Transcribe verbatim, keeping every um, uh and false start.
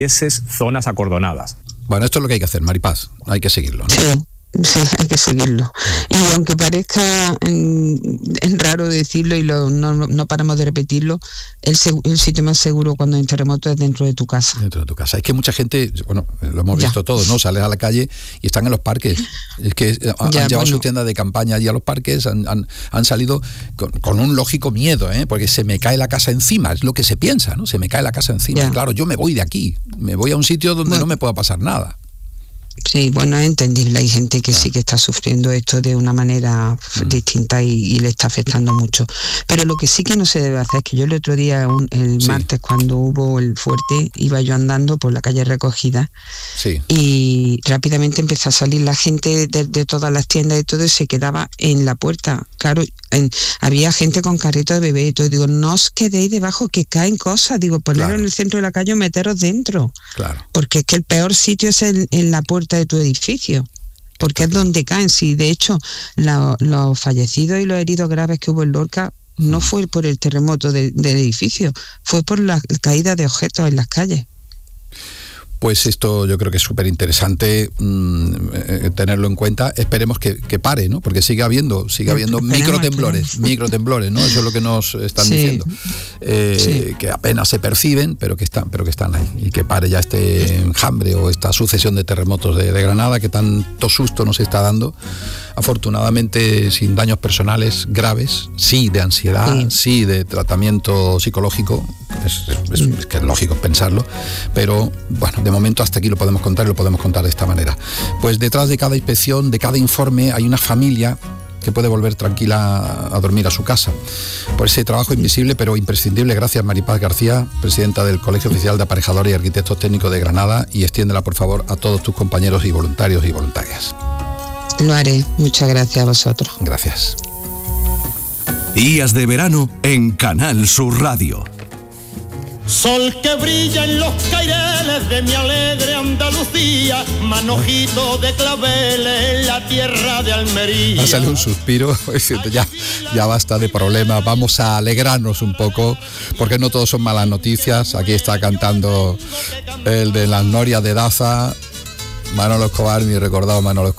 esas zonas acordonadas. Bueno, esto es lo que hay que hacer, Maripaz, hay que seguirlo, ¿no? Sí. Sí, hay que seguirlo. Y aunque parezca en, en raro decirlo y lo, no, no paramos de repetirlo, el, el sitio más seguro cuando hay terremoto es dentro de tu casa. Dentro de tu casa. Es que mucha gente, bueno, lo hemos ya. visto todos, ¿no? Sales a la calle y están en los parques. Es que han ya, llevado bueno. su tienda de campaña allí a los parques, han, han, han salido con, con un lógico miedo, ¿eh? Porque se me cae la casa encima, es lo que se piensa, ¿no? Se me cae la casa encima. Ya. Claro, yo me voy de aquí, me voy a un sitio donde bueno. no me pueda pasar nada. Sí, bueno, es entendible, hay gente que sí que está sufriendo esto de una manera mm. distinta y, y le está afectando mucho. Pero lo que sí que no se debe hacer es que yo el otro día, un, el sí. martes, cuando hubo el fuerte, iba yo andando por la calle Recogida sí. y rápidamente empezó a salir la gente de, de todas las tiendas y todo y se quedaba en la puerta. Claro, en, había gente con carrito de bebé y todo. Digo, no os quedéis debajo que caen cosas. Digo, ponerlo claro. en el centro de la calle o meteros dentro. Claro. Porque es que el peor sitio es en, en la puerta de tu edificio, porque es donde caen. Si de hecho la, los fallecidos y los heridos graves que hubo en Lorca no fue por el terremoto de, del edificio, fue por la caída de objetos en las calles. Pues esto yo creo que es súper interesante mmm, eh, tenerlo en cuenta. Esperemos que, que pare, ¿no? Porque sigue habiendo, sigue habiendo esperemos, microtemblores, esperemos. microtemblores, ¿no? Eso es lo que nos están sí. diciendo. Eh, sí. Que apenas se perciben, pero que están, pero que están ahí. Y que pare ya este enjambre o esta sucesión de terremotos de, de Granada que tanto susto nos está dando. Afortunadamente sin daños personales graves, sí de ansiedad, sí, sí de tratamiento psicológico, es, es, es que es lógico pensarlo, pero bueno, de momento hasta aquí lo podemos contar y lo podemos contar de esta manera. Pues detrás de cada inspección, de cada informe, hay una familia que puede volver tranquila a dormir a su casa. Por ese trabajo invisible pero imprescindible, gracias Maripaz García, presidenta del Colegio Oficial de Aparejadores y Arquitectos Técnicos de Granada, y extiéndela por favor a todos tus compañeros y voluntarios y voluntarias. Lo haré. Muchas gracias a vosotros. Gracias. Días de verano en Canal Sur Radio. Sol que brilla en los caireles de mi alegre Andalucía, manojito de claveles en la tierra de Almería. Ha salido un suspiro, ya, ya basta de problemas, vamos a alegrarnos un poco, porque no todos son malas noticias. Aquí está cantando el de las norias de Daza, Manolo Escobar, mi recordado Manolo Escobar.